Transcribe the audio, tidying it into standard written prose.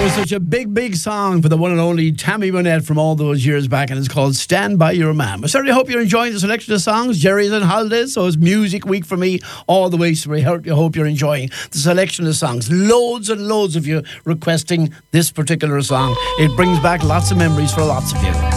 Such a big song for the one and only Tammy Wynette from all those years back, and it's called Stand By Your Man. I certainly hope you're enjoying the selection of songs. Jerry's on holidays, so it's music week for me all the way through. I hope you're enjoying the selection of songs. Loads and loads of you requesting this particular song. It brings back lots of memories for lots of you.